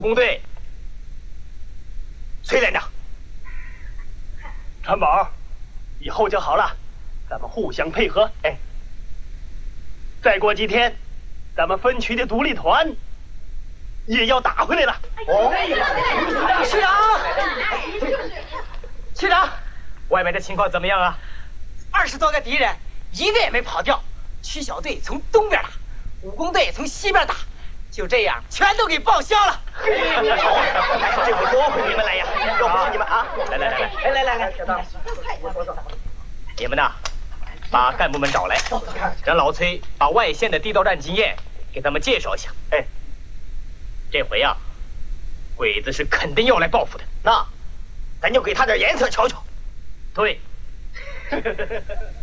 工队，崔连长， 川宝，以后就好了，咱们互相配合。哎，再过几天，咱们分区的独立团也要打回来了。 哦， 区长，区长， 外面的情况怎么样啊 ？20多个敌人，一个也没跑掉。区小队从东边打，武工队从西边打，就这样全都给报销了。 这回多亏你们来呀！要不是你们啊， 来， 你们呐，把干部们找来，让老崔把外线的地道战经验给他们介绍一下。 哎， 这回啊，鬼子是肯定要来报复的。 那咱就给他点颜色瞧瞧。 对。